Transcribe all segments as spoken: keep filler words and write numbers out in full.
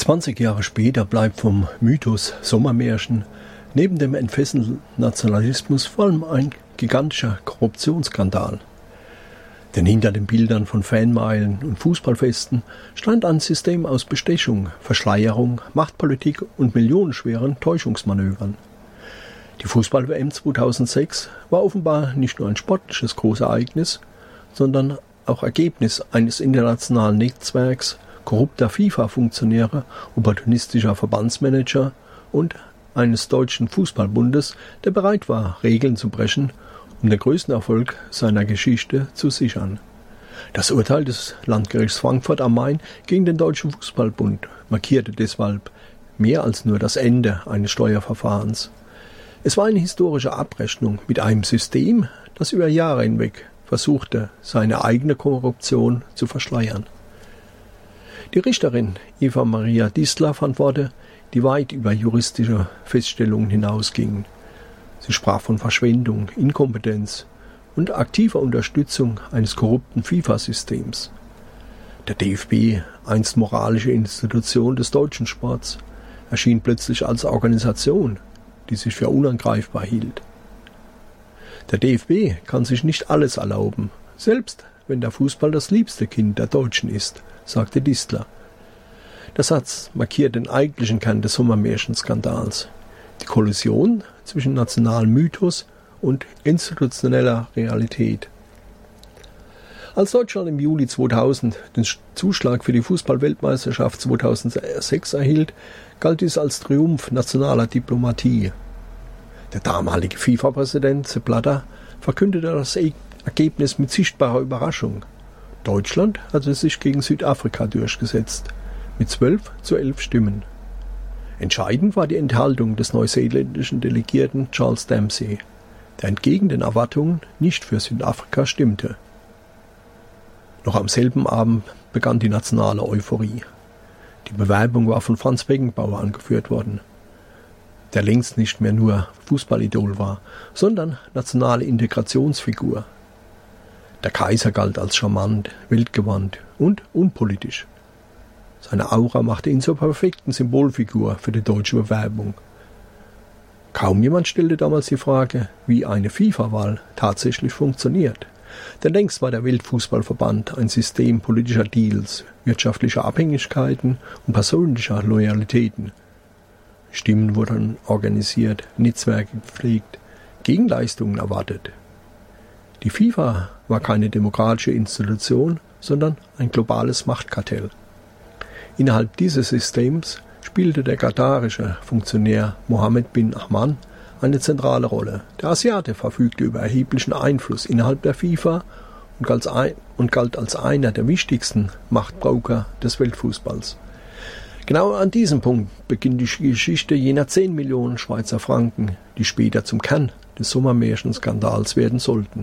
zwanzig Jahre später bleibt vom Mythos Sommermärchen neben dem entfesselnden Nationalismus vor allem ein gigantischer Korruptionsskandal. Denn hinter den Bildern von Fanmeilen und Fußballfesten stand ein System aus Bestechung, Verschleierung, Machtpolitik und millionenschweren Täuschungsmanövern. Die Fußball-W M zweitausendsechs war offenbar nicht nur ein sportliches Großereignis, sondern auch Ergebnis eines internationalen Netzwerks korrupter FIFA-Funktionäre, opportunistischer Verbandsmanager und eines deutschen Fußballbundes, der bereit war, Regeln zu brechen, um den größten Erfolg seiner Geschichte zu sichern. Das Urteil des Landgerichts Frankfurt am Main gegen den Deutschen Fußballbund markierte deshalb mehr als nur das Ende eines Steuerverfahrens. Es war eine historische Abrechnung mit einem System, das über Jahre hinweg versuchte, seine eigene Korruption zu verschleiern. Die Richterin Eva Maria Distler fand Worte, die weit über juristische Feststellungen hinausgingen. Sie sprach von Verschwendung, Inkompetenz und aktiver Unterstützung eines korrupten FIFA-Systems. Der D F B, einst moralische Institution des deutschen Sports, erschien plötzlich als Organisation, die sich für unangreifbar hielt. Der D F B kann sich nicht alles erlauben, selbst wenn der Fußball das liebste Kind der Deutschen ist, sagte Distler. Der Satz markiert den eigentlichen Kern des Sommermärchenskandals. Die Kollision zwischen nationalem Mythos und institutioneller Realität. Als Deutschland im Juli zweitausend den Zuschlag für die Fußball-Weltmeisterschaft zweitausendsechs erhielt, galt dies als Triumph nationaler Diplomatie. Der damalige FIFA-Präsident Sepp Blatter verkündete das Ergebnis mit sichtbarer Überraschung. Deutschland hatte sich gegen Südafrika durchgesetzt, mit zwölf zu elf Stimmen. Entscheidend war die Enthaltung des neuseeländischen Delegierten Charles Dempsey, der entgegen den Erwartungen nicht für Südafrika stimmte. Noch am selben Abend begann die nationale Euphorie. Die Bewerbung war von Franz Beckenbauer angeführt worden, der längst nicht mehr nur Fußballidol war, sondern nationale Integrationsfigur. Der Kaiser galt als charmant, weltgewandt und unpolitisch. Seine Aura machte ihn zur perfekten Symbolfigur für die deutsche Bewerbung. Kaum jemand stellte damals die Frage, wie eine FIFA-Wahl tatsächlich funktioniert. Denn längst war der Weltfußballverband ein System politischer Deals, wirtschaftlicher Abhängigkeiten und persönlicher Loyalitäten. Stimmen wurden organisiert, Netzwerke gepflegt, Gegenleistungen erwartet. Die FIFA war keine demokratische Institution, sondern ein globales Machtkartell. Innerhalb dieses Systems spielte der katarische Funktionär Mohammed bin Ahman eine zentrale Rolle. Der Asiate verfügte über erheblichen Einfluss innerhalb der FIFA und galt, ein, und galt als einer der wichtigsten Machtbroker des Weltfußballs. Genau an diesem Punkt beginnt die Geschichte jener zehn Millionen Schweizer Franken, die später zum Kern des Sommermärchenskandals werden sollten.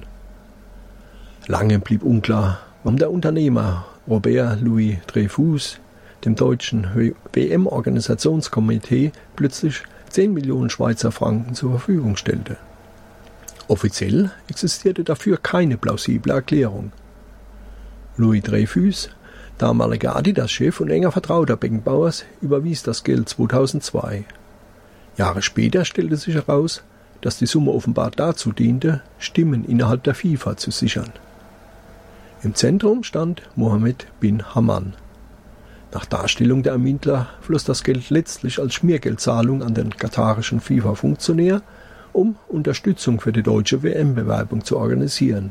Lange blieb unklar, warum der Unternehmer Robert Louis Dreyfus dem deutschen W M-Organisationskomitee plötzlich zehn Millionen Schweizer Franken zur Verfügung stellte. Offiziell existierte dafür keine plausible Erklärung. Louis Dreyfus, damaliger Adidas-Chef und enger Vertrauter Beckenbauers, überwies das Geld zweitausendzwei. Jahre später stellte sich heraus, dass die Summe offenbar dazu diente, Stimmen innerhalb der FIFA zu sichern. Im Zentrum stand Mohammed bin Ahman. Nach Darstellung der Ermittler floss das Geld letztlich als Schmiergeldzahlung an den katarischen FIFA-Funktionär, um Unterstützung für die deutsche W M-Bewerbung zu organisieren.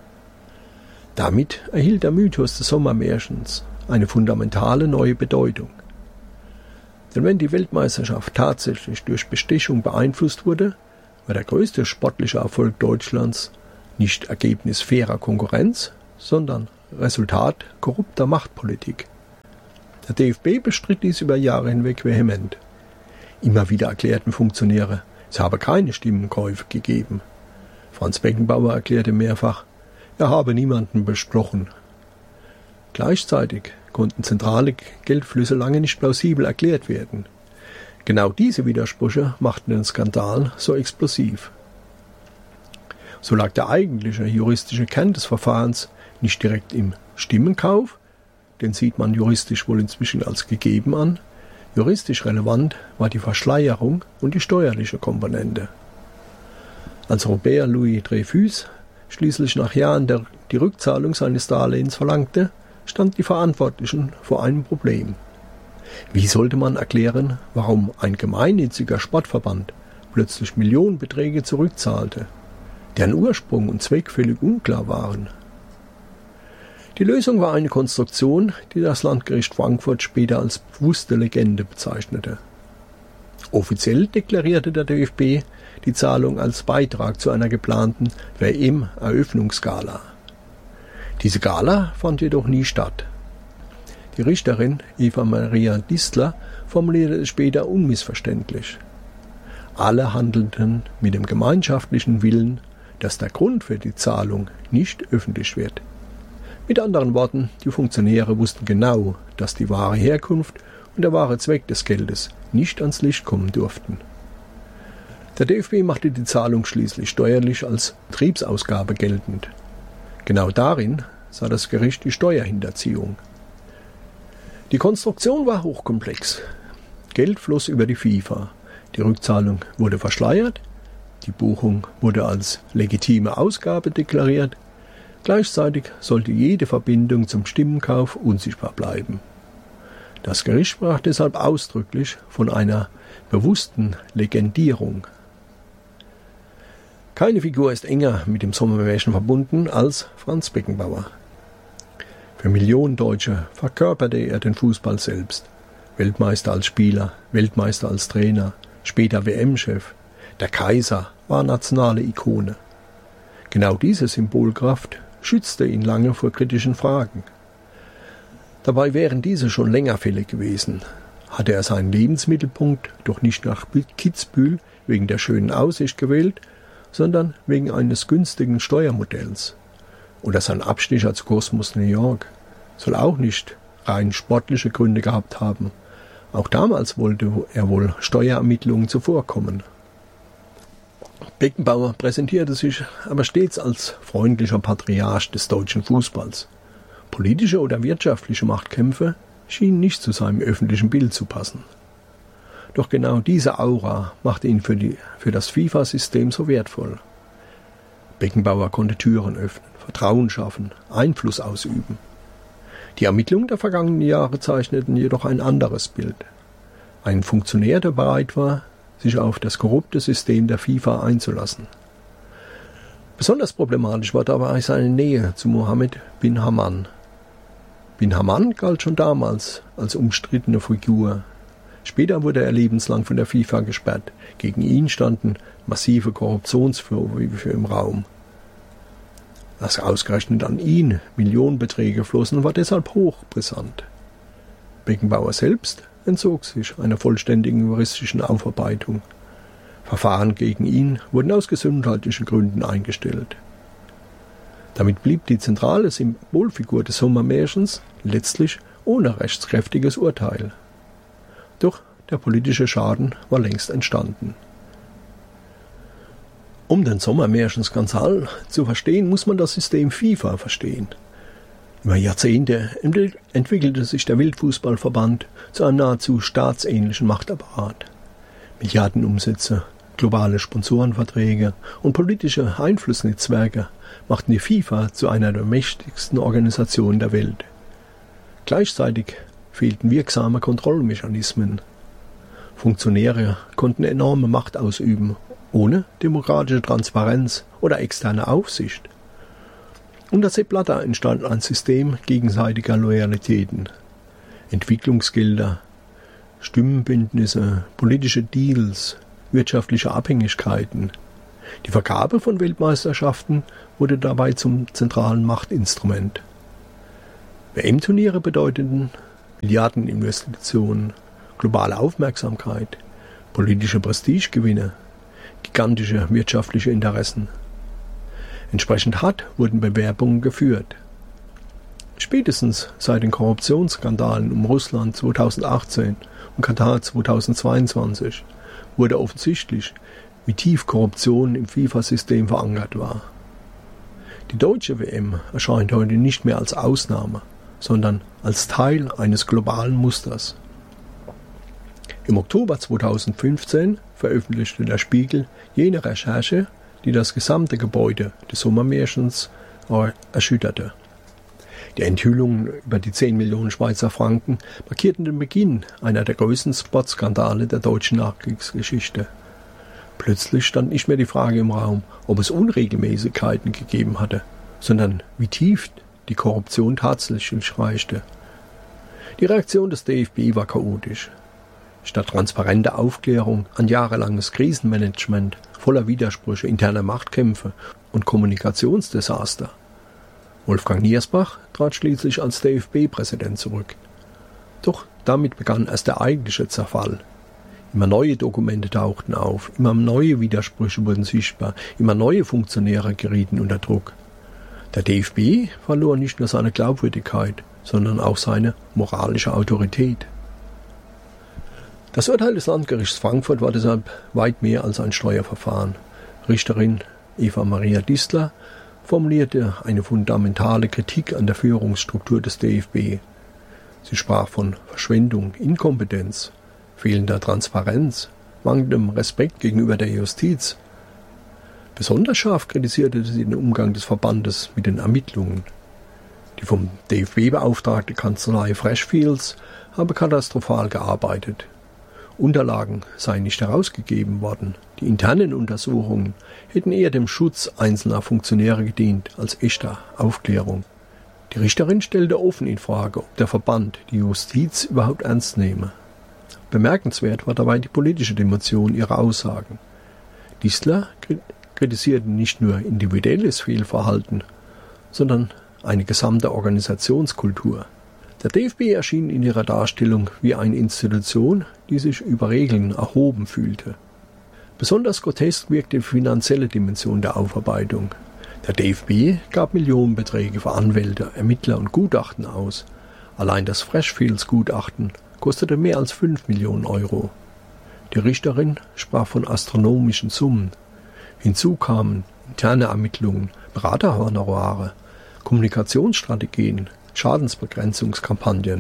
Damit erhielt der Mythos des Sommermärchens eine fundamentale neue Bedeutung. Denn wenn die Weltmeisterschaft tatsächlich durch Bestechung beeinflusst wurde, war der größte sportliche Erfolg Deutschlands nicht Ergebnis fairer Konkurrenz, sondern Resultat korrupter Machtpolitik. Der D F B bestritt dies über Jahre hinweg vehement. Immer wieder erklärten Funktionäre, es habe keine Stimmenkäufe gegeben. Franz Beckenbauer erklärte mehrfach, er habe niemanden besprochen. Gleichzeitig konnten zentrale Geldflüsse lange nicht plausibel erklärt werden. Genau diese Widersprüche machten den Skandal so explosiv. So lag der eigentliche juristische Kern des Verfahrens nicht direkt im Stimmenkauf, den sieht man juristisch wohl inzwischen als gegeben an, Juristisch relevant war die Verschleierung und die steuerliche Komponente. Als Robert Louis Dreyfus schließlich nach Jahren der, die Rückzahlung seines Darlehens verlangte, standen die Verantwortlichen vor einem Problem. Wie sollte man erklären, warum ein gemeinnütziger Sportverband plötzlich Millionenbeträge zurückzahlte, deren Ursprung und Zweck völlig unklar waren? Die Lösung war eine Konstruktion, die das Landgericht Frankfurt später als bewusste Legende bezeichnete. Offiziell deklarierte der D F B die Zahlung als Beitrag zu einer geplanten W M-Eröffnungsgala. Diese Gala fand jedoch nie statt. Die Richterin Eva Maria Distler formulierte es später unmissverständlich. Alle handelten mit dem gemeinschaftlichen Willen, dass der Grund für die Zahlung nicht öffentlich wird. Mit anderen Worten, die Funktionäre wussten genau, dass die wahre Herkunft und der wahre Zweck des Geldes nicht ans Licht kommen durften. Der D F B machte die Zahlung schließlich steuerlich als Betriebsausgabe geltend. Genau darin sah das Gericht die Steuerhinterziehung. Die Konstruktion war hochkomplex. Geld floss über die FIFA. Die Rückzahlung wurde verschleiert. Die Buchung wurde als legitime Ausgabe deklariert. Gleichzeitig sollte jede Verbindung zum Stimmenkauf unsichtbar bleiben. Das Gericht sprach deshalb ausdrücklich von einer bewussten Legendierung. Keine Figur ist enger mit dem Sommermärchen verbunden als Franz Beckenbauer. Für Millionen Deutsche verkörperte er den Fußball selbst. Weltmeister als Spieler, Weltmeister als Trainer, später W M-Chef. Der Kaiser war nationale Ikone. Genau diese Symbolkraft schützte ihn lange vor kritischen Fragen. Dabei wären diese schon länger fällig gewesen. Hatte er seinen Lebensmittelpunkt doch nicht nach Kitzbühel wegen der schönen Aussicht gewählt, sondern wegen eines günstigen Steuermodells. Oder sein Abstecher zu Kosmos New York soll auch nicht rein sportliche Gründe gehabt haben. Auch damals wollte er wohl Steuerermittlungen zuvorkommen. Beckenbauer präsentierte sich aber stets als freundlicher Patriarch des deutschen Fußballs. Politische oder wirtschaftliche Machtkämpfe schienen nicht zu seinem öffentlichen Bild zu passen. Doch genau diese Aura machte ihn für, die, für das FIFA-System so wertvoll. Beckenbauer konnte Türen öffnen, Vertrauen schaffen, Einfluss ausüben. Die Ermittlungen der vergangenen Jahre zeichneten jedoch ein anderes Bild. Ein Funktionär, der bereit war, sich auf das korrupte System der FIFA einzulassen. Besonders problematisch war dabei seine Nähe zu Mohammed bin Haman. Bin Haman galt schon damals als umstrittene Figur. Später wurde er lebenslang von der FIFA gesperrt. Gegen ihn standen massive Korruptionsvorwürfe im Raum. Dass ausgerechnet an ihn Millionenbeträge flossen, war deshalb hochbrisant. Beckenbauer selbst entzog sich einer vollständigen juristischen Aufarbeitung. Verfahren gegen ihn wurden aus gesundheitlichen Gründen eingestellt. Damit blieb die zentrale Symbolfigur des Sommermärchens letztlich ohne rechtskräftiges Urteil. Doch der politische Schaden war längst entstanden. Um den Sommermärchenskandal zu verstehen, muss man das System FIFA verstehen. Über Jahrzehnte entwickelte sich der Weltfußballverband zu einem nahezu staatsähnlichen Machtapparat. Milliardenumsätze, globale Sponsorenverträge und politische Einflussnetzwerke machten die FIFA zu einer der mächtigsten Organisationen der Welt. Gleichzeitig fehlten wirksame Kontrollmechanismen. Funktionäre konnten enorme Macht ausüben, ohne demokratische Transparenz oder externe Aufsicht. Unter Sepp Blatter entstand ein System gegenseitiger Loyalitäten. Entwicklungsgelder, Stimmenbündnisse, politische Deals, wirtschaftliche Abhängigkeiten. Die Vergabe von Weltmeisterschaften wurde dabei zum zentralen Machtinstrument. W M-Turniere bedeuteten Milliardeninvestitionen, globale Aufmerksamkeit, politische Prestigegewinne, gigantische wirtschaftliche Interessen. Entsprechend hart wurden Bewerbungen geführt. Spätestens seit den Korruptionsskandalen um Russland zweitausendachtzehn und Katar zweitausendzweiundzwanzig wurde offensichtlich, wie tief Korruption im FIFA-System verankert war. Die deutsche W M erscheint heute nicht mehr als Ausnahme, sondern als Teil eines globalen Musters. Im Oktober zweitausendfünfzehn veröffentlichte der Spiegel jene Recherche, die das gesamte Gebäude des Sommermärchens erschütterte. Die Enthüllungen über die zehn Millionen Schweizer Franken markierten den Beginn einer der größten Sportskandale der deutschen Nachkriegsgeschichte. Plötzlich stand nicht mehr die Frage im Raum, ob es Unregelmäßigkeiten gegeben hatte, sondern wie tief die Korruption tatsächlich reichte. Die Reaktion des D F B war chaotisch. Statt transparenter Aufklärung ein jahrelanges Krisenmanagement voller Widersprüche, interner Machtkämpfe und Kommunikationsdesaster. Wolfgang Niersbach trat schließlich als D F B-Präsident zurück. Doch damit begann erst der eigentliche Zerfall. Immer neue Dokumente tauchten auf, immer neue Widersprüche wurden sichtbar, immer neue Funktionäre gerieten unter Druck. Der D F B verlor nicht nur seine Glaubwürdigkeit, sondern auch seine moralische Autorität. Das Urteil des Landgerichts Frankfurt war deshalb weit mehr als ein Steuerverfahren. Richterin Eva Maria Distler formulierte eine fundamentale Kritik an der Führungsstruktur des D F B. Sie sprach von Verschwendung, Inkompetenz, fehlender Transparenz, mangelndem Respekt gegenüber der Justiz. Besonders scharf kritisierte sie den Umgang des Verbandes mit den Ermittlungen. Die vom D F B beauftragte Kanzlei Freshfields habe katastrophal gearbeitet. Unterlagen seien nicht herausgegeben worden. Die internen Untersuchungen hätten eher dem Schutz einzelner Funktionäre gedient als echter Aufklärung. Die Richterin stellte offen in Frage, ob der Verband die Justiz überhaupt ernst nehme. Bemerkenswert war dabei die politische Dimension ihrer Aussagen. Distler kritisierte nicht nur individuelles Fehlverhalten, sondern eine gesamte Organisationskultur. Der D F B erschien in ihrer Darstellung wie eine Institution, die sich über Regeln erhoben fühlte. Besonders grotesk wirkte die finanzielle Dimension der Aufarbeitung. Der D F B gab Millionenbeträge für Anwälte, Ermittler und Gutachten aus. Allein das Freshfields-Gutachten kostete mehr als fünf Millionen Euro. Die Richterin sprach von astronomischen Summen. Hinzu kamen interne Ermittlungen, Beraterhonorare, Kommunikationsstrategien, Schadensbegrenzungskampagnen.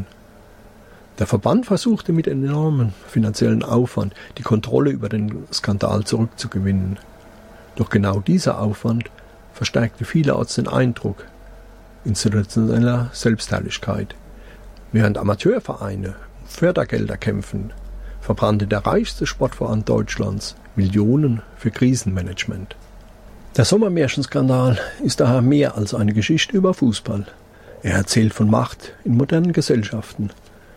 Der Verband versuchte mit enormem finanziellen Aufwand die Kontrolle über den Skandal zurückzugewinnen. Doch genau dieser Aufwand verstärkte vielerorts den Eindruck institutioneller Selbstherrlichkeit. Während Amateurvereine um Fördergelder kämpfen, verbrannte der reichste Sportverband Deutschlands Millionen für Krisenmanagement. Der Sommermärchenskandal ist daher mehr als eine Geschichte über Fußball. Er erzählt von Macht in modernen Gesellschaften,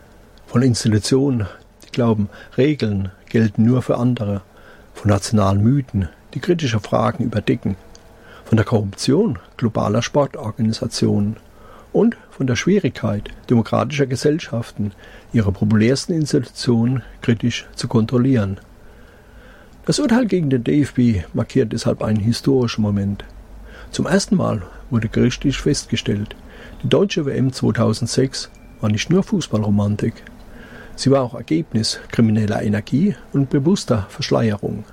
von Institutionen, die glauben, Regeln gelten nur für andere, von nationalen Mythen, die kritische Fragen überdecken, von der Korruption globaler Sportorganisationen und von der Schwierigkeit demokratischer Gesellschaften, ihre populärsten Institutionen kritisch zu kontrollieren. Das Urteil gegen den D F B markiert deshalb einen historischen Moment. Zum ersten Mal wurde gerichtlich festgestellt, die deutsche W M zweitausendsechs war nicht nur Fußballromantik, sie war auch Ergebnis krimineller Energie und bewusster Verschleierung.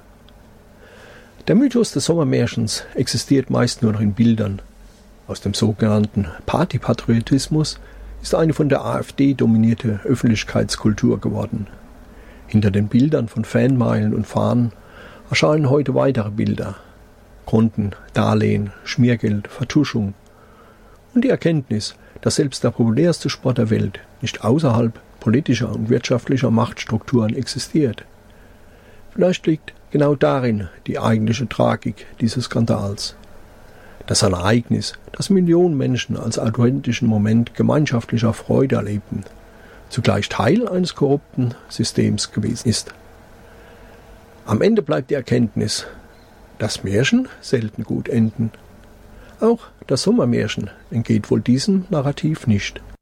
Der Mythos des Sommermärchens existiert meist nur noch in Bildern. Aus dem sogenannten Partypatriotismus ist eine von der AfD dominierte Öffentlichkeitskultur geworden. Hinter den Bildern von Fanmeilen und Fahnen erscheinen heute weitere Bilder. Konten, Darlehen, Schmiergeld, Vertuschung. Und die Erkenntnis, dass selbst der populärste Sport der Welt nicht außerhalb politischer und wirtschaftlicher Machtstrukturen existiert. Vielleicht liegt genau darin die eigentliche Tragik dieses Skandals. Das Ereignis, das Millionen Menschen als authentischen Moment gemeinschaftlicher Freude erlebten, zugleich Teil eines korrupten Systems gewesen ist. Am Ende bleibt die Erkenntnis, dass Märchen selten gut enden. Auch das Sommermärchen entgeht wohl diesem Narrativ nicht.